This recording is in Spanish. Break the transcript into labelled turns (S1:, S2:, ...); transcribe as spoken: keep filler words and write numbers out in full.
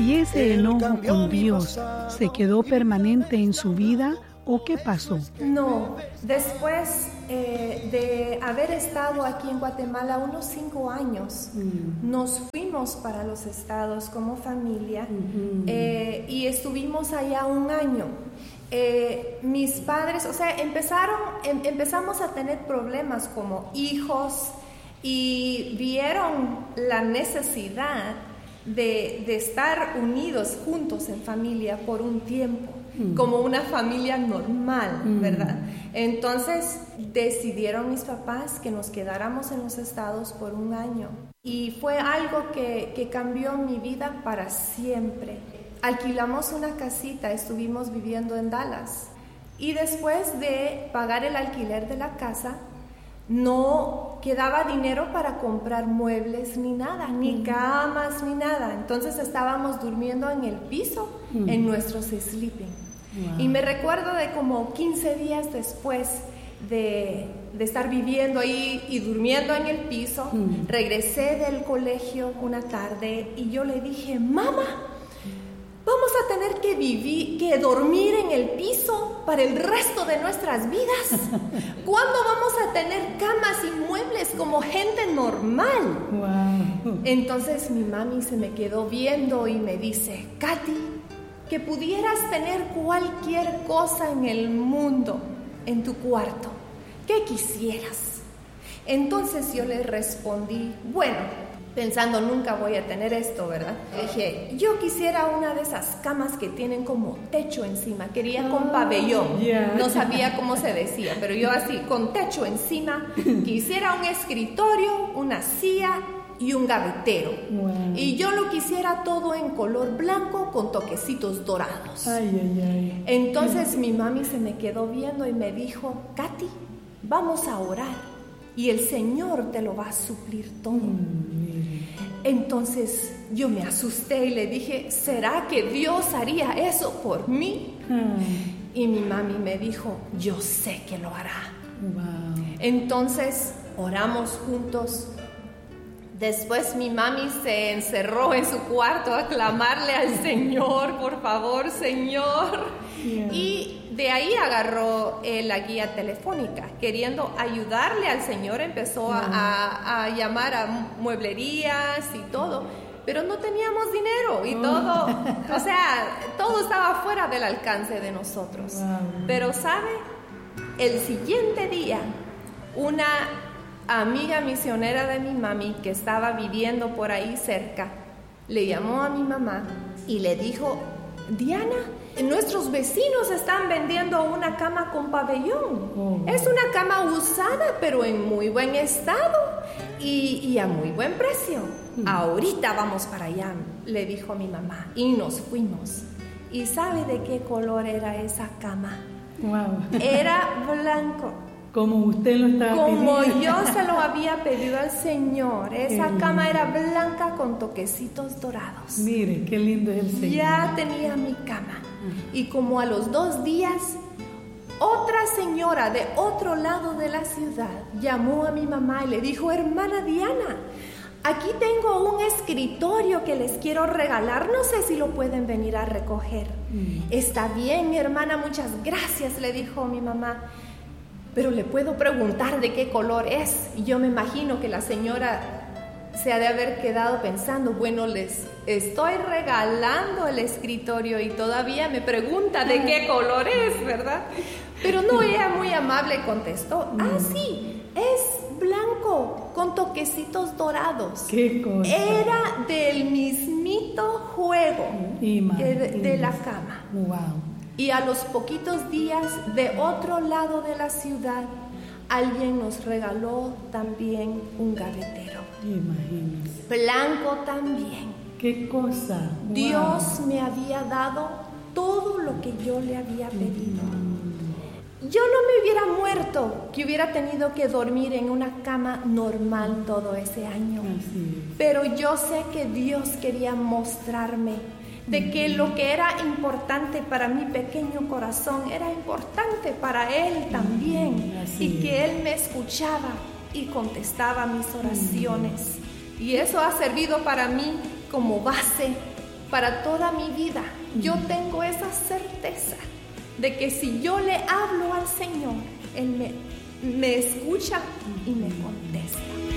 S1: ¿Y ese enojo con Dios se quedó permanente en su vida o qué pasó?
S2: No, después eh, de haber estado aquí en Guatemala unos cinco años, mm. nos fuimos para los estados como familia mm-hmm. eh, y estuvimos allá un año. Eh, mis padres, o sea, empezaron, em, empezamos a tener problemas como hijos y vieron la necesidad de, de estar unidos juntos en familia por un tiempo, mm. como una familia normal, mm. ¿verdad? Entonces decidieron mis papás que nos quedáramos en los estados por un año y fue algo que, que cambió mi vida para siempre. Alquilamos una casita, estuvimos viviendo en Dallas y después de pagar el alquiler de la casa no quedaba dinero para comprar muebles ni nada, ni camas ni nada. Entonces estábamos durmiendo en el piso, mm. en nuestros sleeping. Wow. Y me recuerdo de como quince días después de, de estar viviendo ahí y durmiendo en el piso, mm. regresé del colegio una tarde y yo le dije, mamá, vamos a tener que vivir, que dormir en el piso para el resto de nuestras vidas. ¿Cuándo vamos a tener camas y muebles como gente normal? Wow. Entonces mi mami se me quedó viendo y me dice, Katy, que pudieras tener cualquier cosa en el mundo en tu cuarto, ¿qué quisieras? Entonces yo le respondí, bueno, pensando nunca voy a tener esto, ¿verdad? Dije, yo quisiera una de esas camas que tienen como techo encima, quería con pabellón, yeah. no sabía cómo se decía, pero yo así, con techo encima, quisiera un escritorio, una silla y un gavetero. Wow. Y yo lo quisiera todo en color blanco con toquecitos dorados. Ay, ay, ay. Entonces mi mami se me quedó viendo y me dijo, Katy, vamos a orar y el Señor te lo va a suplir todo. Mm. Entonces yo me asusté y le dije, ¿será que Dios haría eso por mí? Hmm. Y mi mami me dijo, yo sé que lo hará. Wow. Entonces oramos juntos. Después mi mami se encerró en su cuarto a clamarle al Señor, por favor, Señor. Yeah. Y de ahí agarró eh, la guía telefónica, queriendo ayudarle al Señor, empezó yeah. a, a llamar a mueblerías y todo, pero no teníamos dinero y oh. todo, o sea, todo estaba fuera del alcance de nosotros. Wow. Pero ¿sabe? El siguiente día, una amiga misionera de mi mami que estaba viviendo por ahí cerca, le llamó a mi mamá y le dijo, Diana, nuestros vecinos están vendiendo una cama con pabellón. Oh. Es una cama usada, pero en muy buen estado y, y a muy buen precio. Mm. Ahorita vamos para allá, le dijo mi mamá. Y nos fuimos. ¿Y sabe de qué color era esa cama? Wow. Era blanco.
S1: Como usted lo estaba
S2: Como
S1: pidiendo.
S2: yo se lo había pedido al Señor. Esa qué cama era blanca con toquecitos dorados.
S1: Mire, qué lindo es el Señor.
S2: Ya tenía mi cama. Y como a los dos días, otra señora de otro lado de la ciudad llamó a mi mamá y le dijo, hermana Diana, aquí tengo un escritorio que les quiero regalar, no sé si lo pueden venir a recoger. Mm. Está bien, mi hermana, muchas gracias, le dijo mi mamá. Pero le puedo preguntar de qué color es. Y yo me imagino que la señora se ha de haber quedado pensando, bueno, les estoy regalando el escritorio y todavía me pregunta de qué color es, ¿verdad? Pero no, ella muy amable contestó, ah, sí, es blanco con toquecitos dorados.
S1: ¿Qué cosa?
S2: Era del mismito juego de, de la cama.
S1: Wow.
S2: Y a los poquitos días, de otro lado de la ciudad, alguien nos regaló también un gavetero.
S1: Imagínese.
S2: Blanco también.
S1: ¿Qué cosa? Wow.
S2: Dios me había dado todo lo que yo le había pedido. Mm. Yo no me hubiera muerto, que hubiera tenido que dormir en una cama normal todo ese año.
S1: Así es.
S2: Pero yo sé que Dios quería mostrarme de que lo que era importante para mi pequeño corazón era importante para Él también. Así y que Él me escuchaba y contestaba mis oraciones. Y eso ha servido para mí como base para toda mi vida. Yo tengo esa certeza de que si yo le hablo al Señor, Él me, me escucha y me contesta.